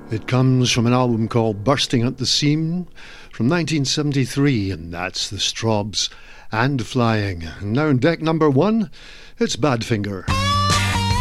It comes from an album called Bursting at the Seam from 1973, and that's the Strawbs and Flying. And now in deck number one, it's Badfinger.